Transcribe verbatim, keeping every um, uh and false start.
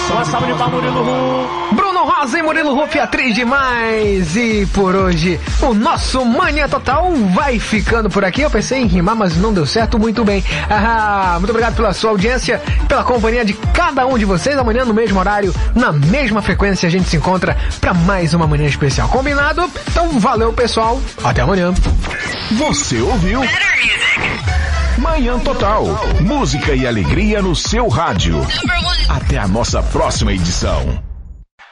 Uma salva de palmas, Murilo Hu. Bruno Rosa e Murilo Ruff, atriz demais. E por hoje, o nosso Mania Total vai ficando por aqui. Eu pensei em rimar, mas não deu certo. Muito bem. Ah, muito obrigado pela sua audiência, pela companhia de cada um de vocês. Amanhã, no mesmo horário, na mesma frequência, a gente se encontra para mais uma manhã especial. Combinado? Então, valeu, pessoal. Até amanhã. Você ouviu? Manhã Total. Música e alegria no seu rádio. Até a nossa próxima edição.